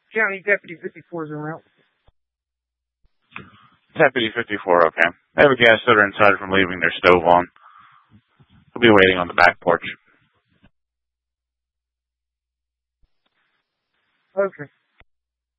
County Deputy 54 is en route. Deputy 54, okay. They have a gas starter inside from leaving their stove on. He'll be waiting on the back porch. Okay.